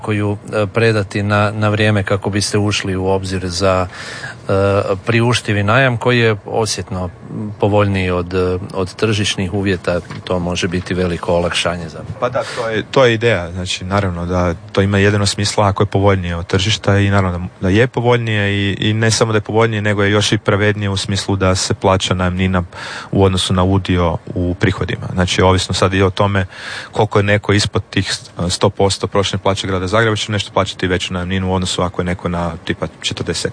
koju predati na vrijeme kako biste ušli u obzir za priuštivi najam koji je osjetno povoljniji od tržišnih uvjeta. To može biti veliko olakšanje zapravo. Pa da, to je ideja. Znači, naravno da to ima jedino smisla ako je povoljnije od tržišta i naravno da je povoljnije i ne samo da je povoljnije, nego je još i pravednije u smislu da se plaća najamnina u odnosu na udio u prihodima. Znači, ovisno sad i o tome koliko je neko ispod tih 100% prosječne plaće grada Zagreba, će nešto plaćati veću najamninu u odnosu ako je neko na tipa 40%.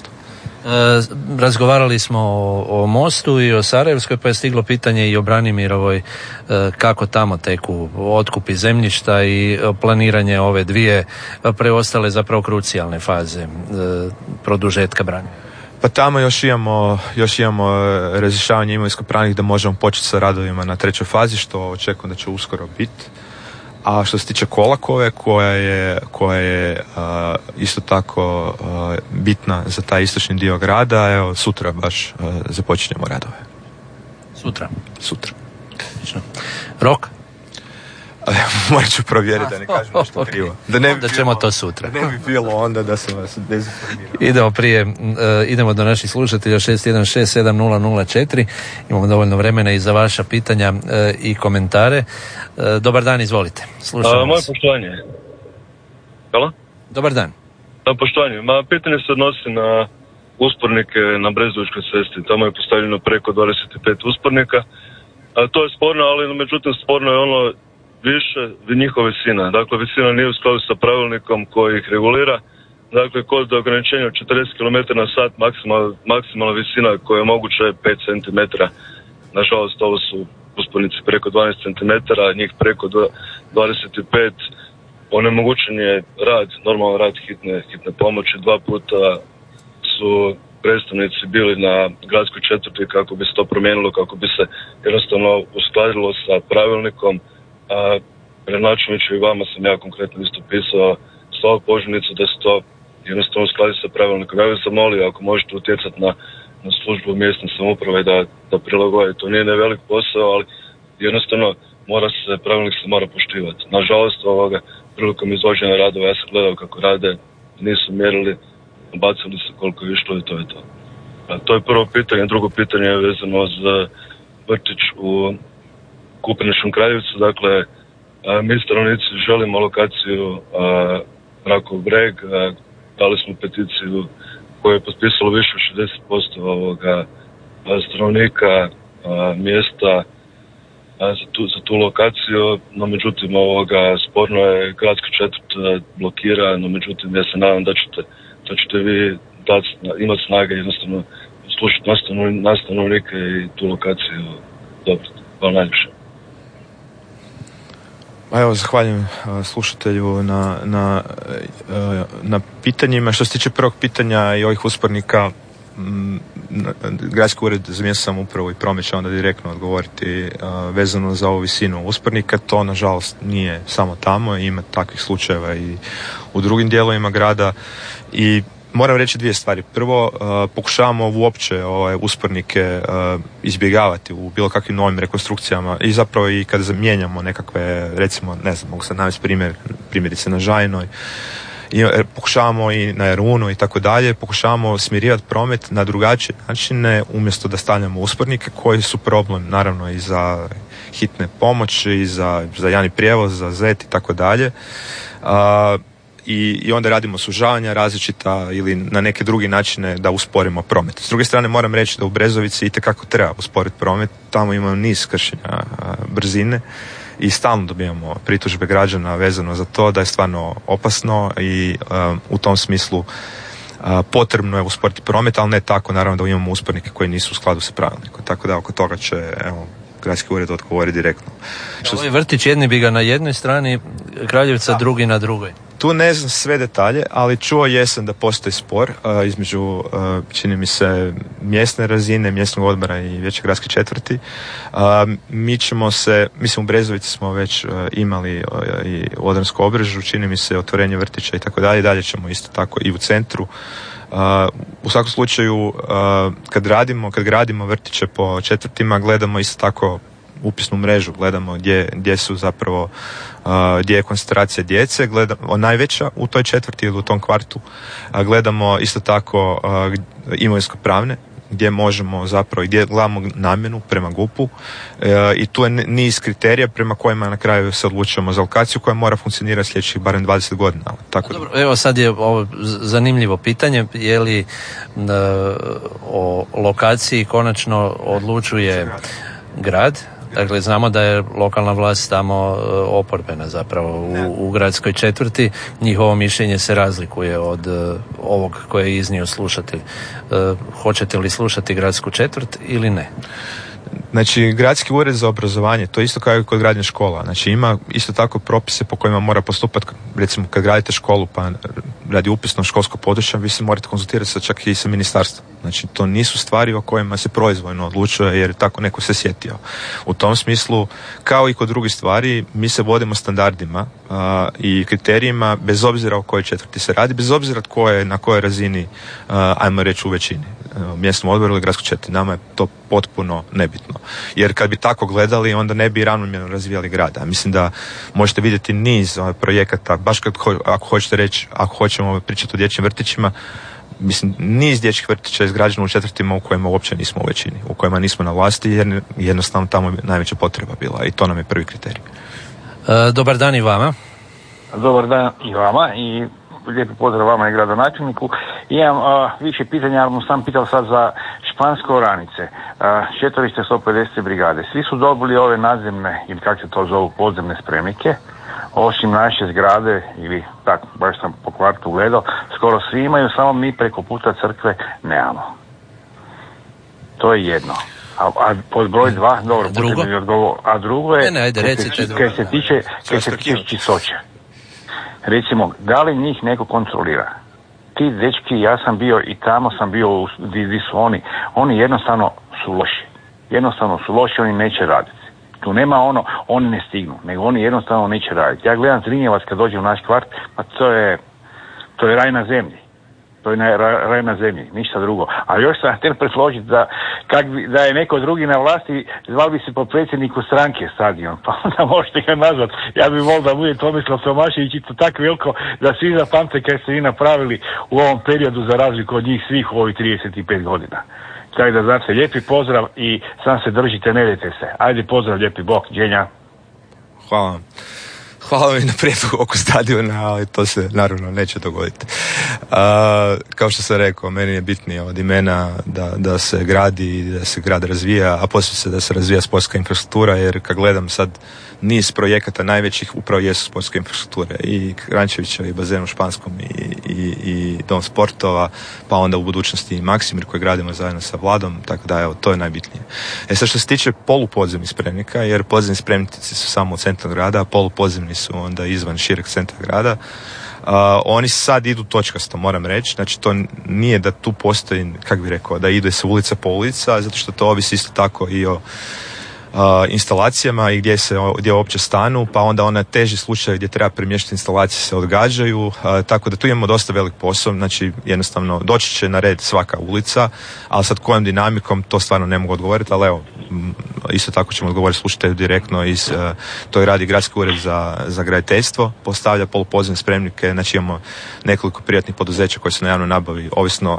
Razgovarali smo o Mostu i o Sarajevskoj, pa je stiglo pitanje i o Branimirovoj, kako tamo teku otkupi zemljišta i planiranje ove dvije preostale zapravo krucijalne faze produžetka Branimira. Pa tamo još imamo razrješavanje imovinsko-pravnih da možemo početi sa radovima na trećoj fazi, što očekujem da će uskoro biti. A što se tiče Kolakove, koja je isto tako bitna za taj istočni dio grada, evo sutra baš započinjemo radove. Sutra. Rok? Morat ću provjeriti da ne kažem nešto krivo. Da ćemo to sutra. Da ne bi bilo onda da sam vas dezinformirao. Idemo do naših slušatelja 6167004. Imamo dovoljno vremena i za vaša pitanja i komentare. Dobar dan, izvolite. Slušamo moje poštovanje. Hvala? Dobar dan. Poštovanje. Pitanje se odnosi na uspornike na Brezovičkoj cesti. Tamo je postavljeno preko 25 uspornika. To je sporno, ali međutim sporno je ono više njihova visina. Dakle, visina nije u skladu sa pravilnikom koji ih regulira. Dakle, kod ograničenja od 40 km na sat maksimalna visina koja je moguća je 5 cm. Nažalost, ovo su uspornici preko 12 cm, njih preko 25. Onemogućen je normalan rad hitne pomoći. 2 puta su predstavnici bili na gradskoj četvrti kako bi se to promijenilo, kako bi se jednostavno uskladilo sa pravilnikom. Gradonačelniku i vama sam ja konkretno isto pisao slovo požurnicu da se to jednostavno uskladi sa pravilnikom. Ja bih se molio ako možete utjecati na službu mjesne samouprave da prilagodi. To nije nevelik posao, ali jednostavno pravilnik se mora poštivati. Nažalost, prilikom izvođenja radova ja sam gledao kako rade, nisu mjerili, bacili se koliko je išlo i to je to. To je prvo pitanje. Drugo pitanje je vezano za vrtić u Kupiničkom Kraljevcu. Dakle, mi stanovnici želimo lokaciju Rakov Breg. Dali smo peticiju koju je potpisalo više od 60% stanovnika mjesta za tu lokaciju, no međutim sporno je gradska četvrt blokira, no međutim ja se nadam da ćete vi imati snage jednostavno slušati na stanovnike i tu lokaciju dobro. Hvala najljepše. Evo, zahvaljujem slušatelju na pitanjima. Što se tiče prvog pitanja i ovih uspornika, Gradski ured za mjesnu samoupravu i promet će onda direktno odgovoriti vezano za ovu visinu uspornika. To nažalost nije samo tamo, ima takvih slučajeva i u drugim dijelovima grada i moram reći dvije stvari. Prvo, pokušavamo uopće uspornike izbjegavati u bilo kakvim novim rekonstrukcijama i zapravo i kada mijenjamo nekakve, recimo, ne znam, mogu sad navesti primjerice na Žajnoj, i pokušavamo i na Jarunu i tako dalje, pokušavamo smirivati promet na drugačije načine umjesto da stavljamo uspornike koji su problem naravno i za hitne pomoći i za javni prijevoz, za ZET i tako dalje. I onda radimo sužavanja različita ili na neke druge načine da usporimo promet. S druge strane moram reći da u Brezovici itekako treba usporiti promet, tamo imamo niz kršenja brzine i stalno dobijamo pritužbe građana vezano za to da je stvarno opasno i u tom smislu potrebno je usporiti promet, ali ne tako naravno da imamo uspornike koji nisu u skladu sa pravilnikom. Tako da oko toga će Gradski ured odgovori direktno. Ovaj vrtić, jedni bi ga na jednoj strani Kraljevca, drugi na drugoj. Tu ne znam sve detalje, ali čuo jesam da postoji spor između, čini mi se, mjesne razine, mjesnog odbora i vijeća gradske četvrti. Mi ćemo se, mislim u Brezovici smo već imali i u Odransku obrežu, čini mi se otvorenje vrtića i tako dalje, dalje ćemo isto tako i u centru. U svakom slučaju, kad gradimo vrtiće po četvrtima, gledamo isto tako upisnu mrežu, gledamo gdje su zapravo gdje je koncentracija djece, gledamo najveća u toj četvrti ili u tom kvartu, gledamo isto tako imovinsko-pravne, gdje možemo zapravo, gdje gledamo namjenu prema GUP-u i tu je niz kriterija prema kojima na kraju se odlučujemo za lokaciju koja mora funkcionirati sljedećih barem 20 godina. Tako dobro, evo sad je ovo zanimljivo pitanje, je li o lokaciji konačno odlučuje grad? Dakle, znamo da je lokalna vlast tamo oporbena zapravo u gradskoj četvrti. Njihovo mišljenje se razlikuje od ovog koje je iznio slušatelj. Hoćete li slušati gradsku četvrt ili ne? Znači, gradski ured za obrazovanje, to je isto kao i kod gradnje škola. Znači, ima isto tako propise po kojima mora postupati, recimo kad gradite školu pa radi upisnog školskog područja, vi se morate konzultirati čak i sa ministarstvom. Znači, to nisu stvari o kojima se proizvoljno odlučuje jer tako neko se sjetio. U tom smislu, kao i kod drugih stvari, mi se vodimo standardima i kriterijima bez obzira o kojoj četvrti se radi, bez obzira tko je na kojoj razini, ajmo reći, u većini. Mjesnom odboru ili gradskoj četvrti. Nama je to potpuno nebitno. Jer kad bi tako gledali, onda ne bi ravnomjerno razvijali grada. Mislim da možete vidjeti niz projekata, baš ako hoćete reći, ako hoćemo pričati o dječjim vrtićima, mislim, niz dječjih vrtića je izgrađeno u četvrtima u kojima uopće nismo u većini, u kojima nismo na vlasti jer jednostavno tamo je najveća potreba bila i to nam je prvi kriterij. Dobar dan i vama. Dobar dan i vama i lijepi pozdrav vama i gradonačelniku. Imam više pitanja, ali mu sam pitao sad za Špansko-Oranice. 450 brigade. Svi su dobili ove nadzemne, ili kako se to zovu, podzemne spremnike, osim naše zgrade, ili tako, baš sam po kvartu gledao, skoro svi imaju, samo mi preko puta crkve nemamo. To je jedno. A pod broj 2, dobro, budete mi odgovor. A drugo je, kaj se tiče čistoće. Recimo, da li njih neko kontrolira? Ti dečki, ja sam bio i tamo sam bio gdje su oni jednostavno su loši, oni neće raditi. Tu nema oni ne stignu, nego oni jednostavno neće raditi. Ja gledam Zrinjevac kad dođe u naš kvart, pa to je raj na zemlji. To je raj na zemlji, ništa drugo. A još sam htio predložiti da je neko drugi na vlasti, zvali bi se po predsjedniku stranke stadion, pa onda možete ga nazvat. Ja bih volio da bude Tomislav Tomašević i to tako veliko da svi zapamte kaj ste vi napravili u ovom periodu za razliku od njih svih u ovih 35 godina. Tako da znate, lijepi pozdrav i sam se držite, ne dajte se. Ajde pozdrav, lijepi bok, dženja. Hvala vam. Hvala mi na prijedlogu oko stadiona, ali to se naravno neće dogoditi. Kao što sam rekao, meni je bitnije od imena da se gradi, da se grad razvija, a poslije da se razvija sportska infrastruktura, jer kad gledam sad niz projekata najvećih upravo jesu sportske infrastrukture i Kranjčevića i bazen u Španskom i dom sportova, pa onda u budućnosti i Maksimir koji gradimo zajedno sa Vladom, tako da evo, to je najbitnije. Sad što se tiče polupodzemnih spremnika, jer podzemni spremnici su samo u centru grada, a polupodzemni su onda izvan šireg centra grada, oni sad idu točkasto, moram reći, znači to nije da tu postoji, kako bih rekao, da ide se ulica po ulica, zato što to ovisi isto tako i o instalacijama i gdje uopće stanu, pa onda ona teži slučaj gdje treba premještati instalacije se odgađaju, tako da tu imamo dosta velik posao, znači jednostavno doći će na red svaka ulica, ali sad kojom dinamikom to stvarno ne mogu odgovoriti, ali evo, isto tako ćemo odgovoriti slušatelju direktno to radi Gradski ured za graditeljstvo, postavlja polupodzemne spremnike, znači imamo nekoliko privatnih poduzeća koji su na javnoj nabavi, ovisno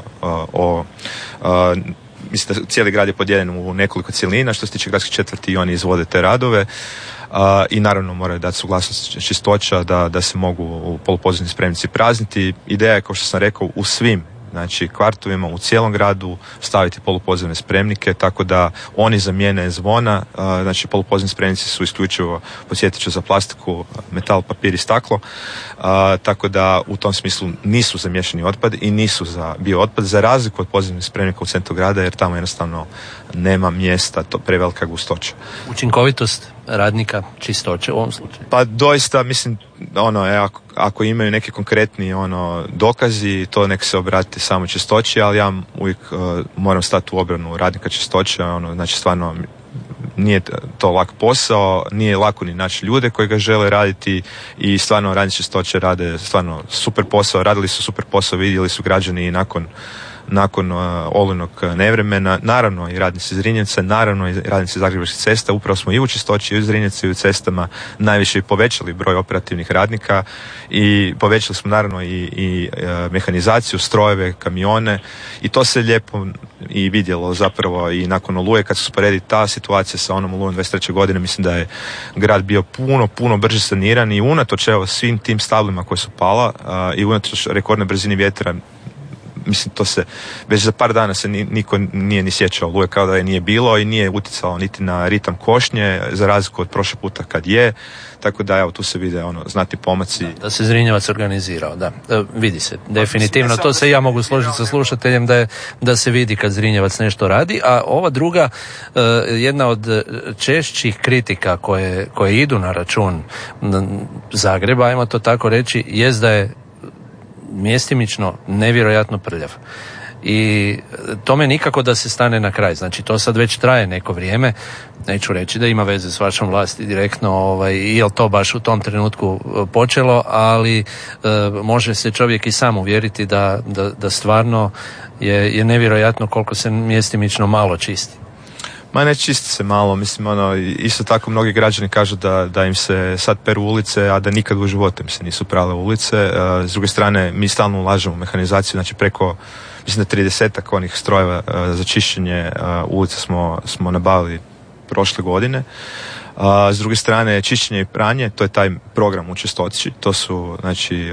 mislim da cijeli grad je podijeljen u nekoliko cjelina, što se tiče gradskih četvrti i oni izvode te radove i naravno moraju dati suglasnost čistoća da se mogu polupodzemni spremnici prazniti. Ideja je, kao što sam rekao, u svim znači kvartovima u cijelom gradu staviti polupodzemne spremnike, tako da oni zamijene zvona, znači polupodzemni spremnici su isključivo, podsjetit ću, za plastiku, metal, papir i staklo, tako da u tom smislu nisu za miješani otpad i nisu za biootpad, za razliku od podzemnih spremnika u centru grada, jer tamo jednostavno nema mjesta, to prevelika gustoća. Učinkovitost radnika čistoće u ovom slučaju? Pa doista, mislim, ako imaju neki konkretni dokazi, to nek se obrati samo čistoći, ali ja uvijek moram stati u obranu radnika čistoće, znači stvarno nije to lak posao, nije lako ni naći ljude koji ga žele raditi i stvarno radnici čistoće rade stvarno super posao, radili su super posao, vidjeli su građani i nakon nakon olujnog nevremena, naravno i radnici Zrinjevca, naravno i radnici Zagrebačkih cesta. Upravo smo i u Čistoći i u Zrinjevcu i u cestama najviše i povećali broj operativnih radnika i povećali smo naravno i mehanizaciju, strojeve, kamione i to se lijepo i vidjelo zapravo i nakon Oluje kad se usporedi ta situacija sa onom Olujom 23. godine. Mislim da je grad bio puno brže saniran i unatoč svim tim stablima koje su pala i unatoč rekordne brzini vjetra, mislim to se već za par dana se niko nije ni sjećao Oluje kao da je nije bilo i nije utjecalo niti na ritam košnje za razliku od prošle puta kad je, tako da evo tu se vide znati pomaci. Da se Zrinjevac organizirao, da. Vidi se, definitivno, to se ja mogu složiti sa slušateljem da se vidi kad Zrinjevac nešto radi, a ova druga, jedna od češćih kritika koje idu na račun Zagreba, ajmo to tako reći, jest da je mjestimično nevjerojatno prljav. I tome nikako da se stane na kraj. Znači to sad već traje neko vrijeme. Neću reći da ima veze s vašom vlasti direktno, jel to baš u tom trenutku počelo, ali može se čovjek i sam uvjeriti da stvarno je nevjerojatno koliko se mjestimično malo čisti. Ma ne čisti se malo, mislim isto tako mnogi građani kažu da im se sad peru ulice, a da nikad u životu im se nisu prale ulice. S druge strane, mi stalno ulažemo u mehanizaciju, znači preko, mislim da 30-ak onih strojeva za čišćenje ulica smo nabavili prošle godine. S druge strane, čišćenje i pranje, to je taj program u Čistoći, to su znači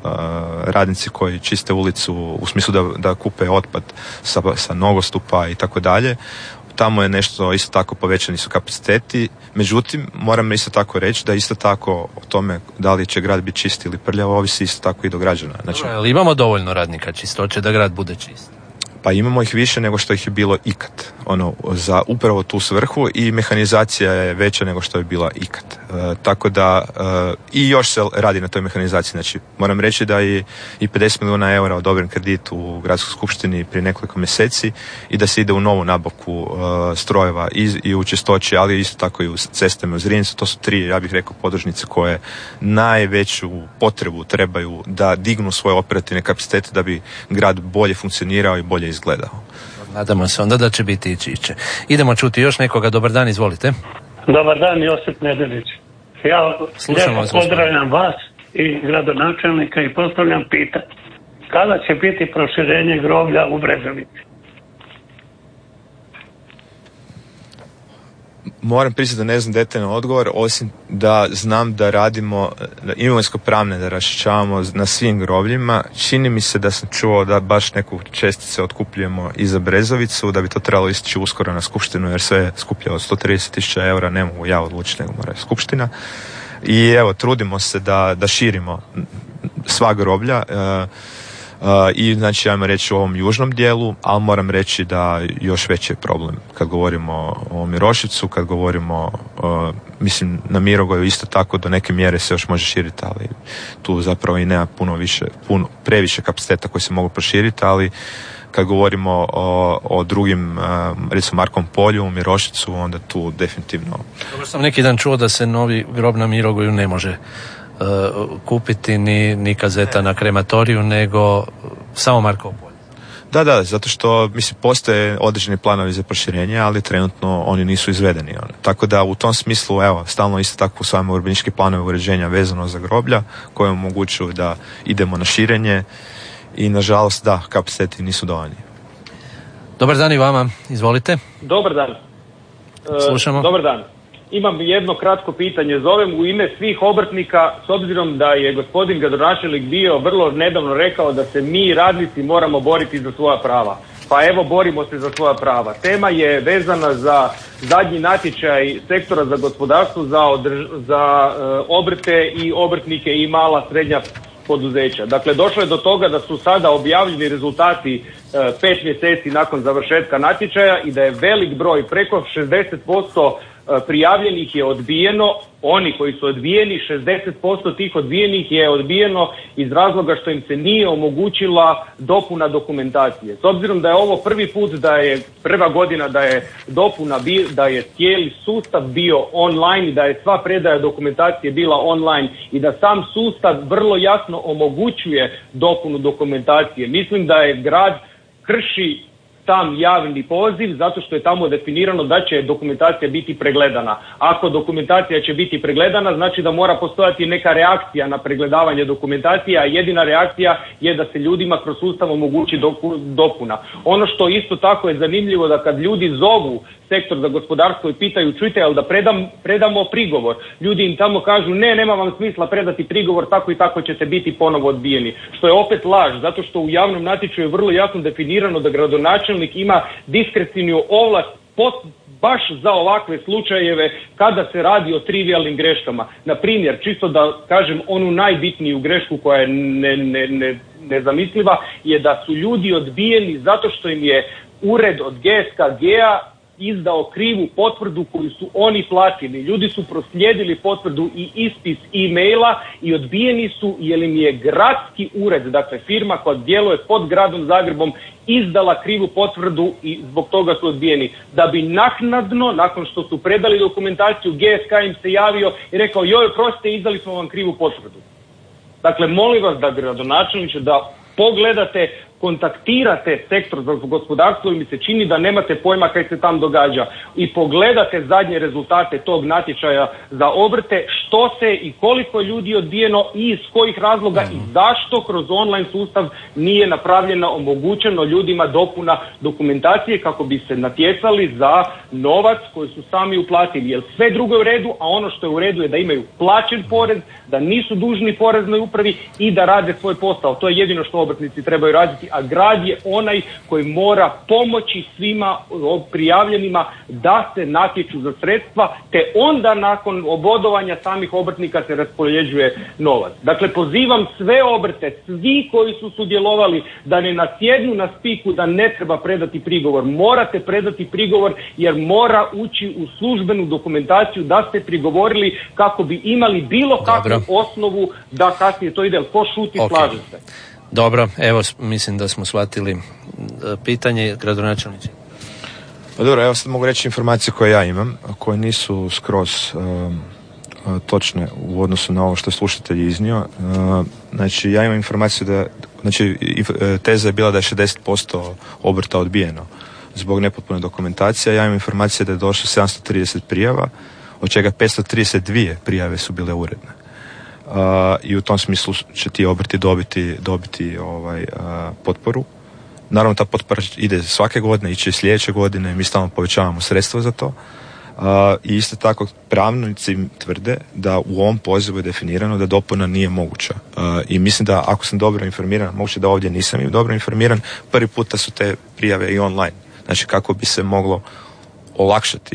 radnici koji čiste ulicu u smislu da kupe otpad sa nogostupa i tako dalje. Tamo je nešto isto tako povećani su kapaciteti, međutim moram isto tako reći da isto tako o tome da li će grad biti čist ili prljav ovisi isto tako i do građana. Znači, ali imamo dovoljno radnika čistoće da grad bude čist? Pa imamo ih više nego što ih je bilo ikad, za upravo tu svrhu i mehanizacija je veća nego što je bila ikad. Tako da i još se radi na toj mehanizaciji. Znači, moram reći da je i 50 milijuna eura odobren kredit u gradskoj skupštini prije nekoliko mjeseci i da se ide u novu nabavku strojeva i u Čistoći, ali isto tako i u cestama u Zrinjevcu. To su 3, ja bih rekao, podružnice koje najveću potrebu trebaju da dignu svoje operativne kapacitete da bi grad bolje funkcionirao i bolje izgledao. Nadamo se onda da će biti i čišće. Idemo čuti još nekoga. Dobar dan, izvolite. Dobar dan, Josip Nedelić. Ja lijepo pozdravljam vas i gradonačelnika i postavljam pitanje. Kada će biti proširenje groblja u Brezovici? Moram priznati da ne znam detaljan odgovor, osim da znam da radimo imovinsko-pravne, da raščišćavamo na svim grobljima. Čini mi se da sam čuo da baš neku čestice otkupljujemo i za Brezovicu, da bi to trebalo istići uskoro na skupštinu, jer sve je skupljeno od 130.000 eura, ne mogu ja odlučiti, nego mora skupština. I evo, trudimo se da širimo sva groblja, i znači ajmo reći u ovom južnom dijelu, ali moram reći da još veći je problem kad govorimo o Miroševcu, kad govorimo mislim na Mirogoju isto tako do neke mjere se još može širiti, ali tu zapravo i nema previše kapaciteta koji se mogu proširiti, ali kad govorimo o drugim, recimo Markom polju, u Miroševcu, onda tu definitivno. Dobro, sam neki dan čuo da se novi grob na Mirogoju ne može kupiti ni kazeta na krematoriju, nego samo Markovo polje. Da, zato što mislim postoje određeni planovi za proširenje, ali trenutno oni nisu izvedeni. Tako da u tom smislu, evo, stalno isto tako usvajamo urbanističke planove uređenja vezano za groblja koje omogućuju da idemo na širenje i nažalost da, kapaciteti nisu dovoljni. Dobar dan i vama, izvolite. Dobar dan. Slušamo. Dobar dan. Imam jedno kratko pitanje. Zovem u ime svih obrtnika, s obzirom da je gospodin gradonačelnik bio vrlo nedavno rekao da se mi radnici moramo boriti za svoja prava. Pa evo, borimo se za svoja prava. Tema je vezana za zadnji natječaj sektora za gospodarstvo za obrte i obrtnike i mala srednja poduzeća. Dakle, došlo je do toga da su sada objavljeni rezultati 5 mjeseci nakon završetka natječaja i da je velik broj, preko 60% prijavljenih je odbijeno. Oni koji su odbijeni, 60% tih odbijenih je odbijeno iz razloga što im se nije omogućila dopuna dokumentacije. S obzirom da je ovo prvi put, da je prva godina da je da je cijeli sustav bio online i da je sva predaja dokumentacije bila online i da sam sustav vrlo jasno omogućuje dopunu dokumentacije. Mislim da je grad krši sam javni poziv zato što je tamo definirano da će dokumentacija biti pregledana. Ako dokumentacija će biti pregledana, znači da mora postojati neka reakcija na pregledavanje dokumentacije, a jedina reakcija je da se ljudima kroz sustav omogući dopuna. Ono što isto tako je zanimljivo da kad ljudi zovu sektor za gospodarstvo i pitaju čujte, ali da predamo prigovor. Ljudi im tamo kažu nema vam smisla predati prigovor, tako i tako ćete biti ponovo odbijeni. Što je opet laž, zato što u javnom natječaju je vrlo jasno definirano da gradonačelnik ima diskrecijnu ovlast baš za ovakve slučajeve kada se radi o trivijalnim greškama. Na primjer, čisto da kažem onu najbitniju grešku koja je nezamisliva je da su ljudi odbijeni zato što im je ured od GSKG-a izdao krivu potvrdu koju su oni platili. Ljudi su proslijedili potvrdu i ispis e-maila i odbijeni su jer im je gradski ured, dakle firma koja djeluje pod gradom Zagrebom, izdala krivu potvrdu i zbog toga su odbijeni. Da bi naknadno, nakon što su predali dokumentaciju, GSK im se javio i rekao prostite, izdali smo vam krivu potvrdu. Dakle, molim vas da gradonačelniče da pogledate, kontaktirate sektor za gospodarstvo i mi se čini da nemate pojma kaj se tam događa i pogledate zadnje rezultate tog natječaja za obrte, što se i koliko ljudi odbijeno i iz kojih razloga i zašto kroz online sustav nije napravljeno, omogućeno ljudima dopuna dokumentacije kako bi se natjecali za novac koji su sami uplatili. Jer sve drugo je u redu, a ono što je u redu je da imaju plaćen porez, da nisu dužni poreznoj upravi i da rade svoj posao. To je jedino što obrtnici trebaju raditi, a grad je onaj koji mora pomoći svima prijavljenima da se natječu za sredstva, te onda nakon obodovanja samih obrtnika se raspoređuje novac. Dakle, pozivam sve obrte, svi koji su sudjelovali, da ne nasjednu na spiku da ne treba predati prigovor. Morate predati prigovor jer mora ući u službenu dokumentaciju da ste prigovorili kako bi imali bilo kakvu osnovu da kasnije to ide. Ko šuti, slaže se. Dobro, evo mislim da smo shvatili pitanje, gradonačelniče. Pa dobro, evo sad mogu reći informacije koje ja imam, koje nisu skroz točne u odnosu na ovo što je slušatelj iznio. Znači, ja imam informaciju da, znači, teza je bila da je 60% obrta odbijeno zbog nepotpune dokumentacije. Ja imam informacije da je došlo 730 prijava, od čega 532 prijave su bile uredne. I u tom smislu će ti obrti dobiti potporu. Naravno, ta potpora ide svake godine, iće i sljedeće godine, mi stalno povećavamo sredstva za to. I isto tako pravnici tvrde da u ovom pozivu je definirano da dopuna nije moguća. I mislim da ako sam dobro informiran, moguće da ovdje nisam dobro informiran, prvi puta su te prijave i online. Znači kako bi se moglo olakšati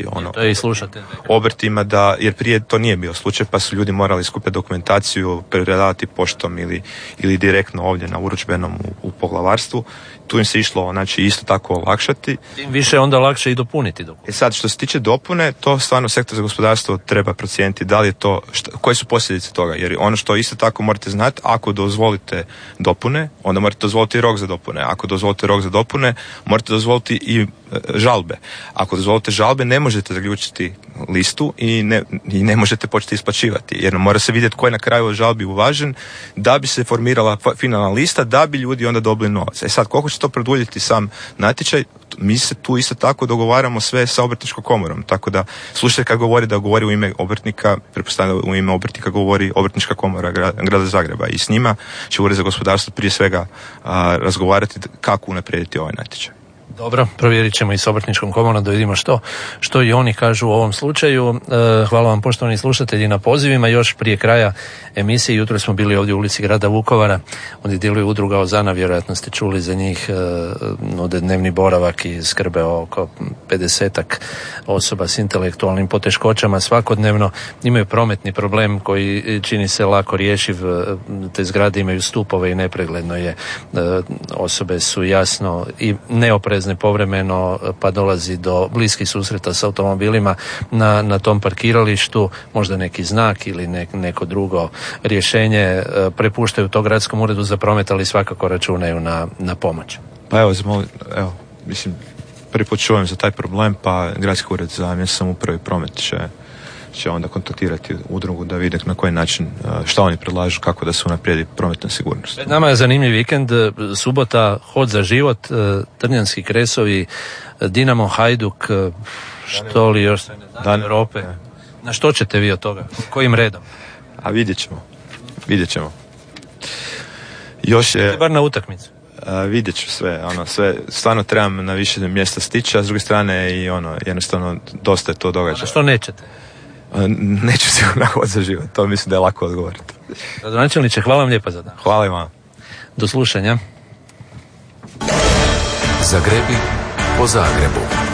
obrtima da, jer prije to nije bio slučaj pa su ljudi morali skupiti dokumentaciju, predavati poštom ili direktno ovdje na urudžbenom u poglavarstvu. Tu im se išlo, znači, isto tako olakšati. Tim više onda lakše i dopuniti dokument. Sad, što se tiče dopune, to stvarno sektor za gospodarstvo treba procijeniti da li je to, koje su posljedice toga. Jer ono što isto tako morate znati, ako dozvolite dopune, onda morate dozvoliti rok za dopune. Ako dozvolite rok za dopune, morate dozvoliti i žalbe. Ako dozvolite žalbe, ne možete zaključiti listu i ne možete početi isplaćivati. Jer mora se vidjeti ko je na kraju žalbi uvažen da bi se formirala finalna lista, da bi ljudi onda dobili novac. Sad, koliko će to produljiti sam natječaj, mi se tu isto tako dogovaramo sve sa obrtničkom komorom, tako da slušajte kad govori da govori u ime obrtnika, pretpostavljam u ime obrtnika govori obrtnička komora grada Zagreba i s njima će Ured za gospodarstvo prije svega razgovarati kako unaprijediti ovaj natječaj. Dobro, provjerit ćemo i s obrtničkom komorom da vidimo što i oni kažu u ovom slučaju. Hvala vam, poštovani slušatelji, na pozivima. Još prije kraja emisije, jutro smo bili ovdje u ulici grada Vukovara, ondje djeluje udruga Ozana, vjerojatno ste čuli za njih, nude dnevni boravak i skrbe oko 50-ak osoba s intelektualnim poteškoćama svakodnevno. Imaju prometni problem koji čini se lako rješiv, te zgrade imaju stupove i nepregledno je. Osobe su jasno i neoprezne povremeno, pa dolazi do bliskih susreta s automobilima na tom parkiralištu, možda neki znak ili neko drugo rješenje prepuštaju to gradskom uredu za promet, ali svakako računaju na pomoć. Pa evo, mislim, prvi put čujem za taj problem, pa gradski ured za mjesnu samoupravu i promet će će onda kontaktirati udrugu da vide na koji način, šta oni predlažu, kako da se unaprijedi prometna sigurnost. Nama je zanimljiv vikend, subota, Hod za život, Trnjanski kresovi, Dinamo, Hajduk, što li još Dan Europe. Na što ćete vi od toga? Kojim redom? A vidjet ćemo. Još je... Bar na utakmicu. Vidjet ću sve, stvarno trebam na više mjesta stići, a s druge strane i jednostavno dosta je to događa. A što nećete? Neću sigurno Hod za život, to mislim da je lako odgovoriti. Gradonačelniče, hvala vam lijepa za dan. Hvala i vam. Do slušanja. Zagrebi po Zagrebu.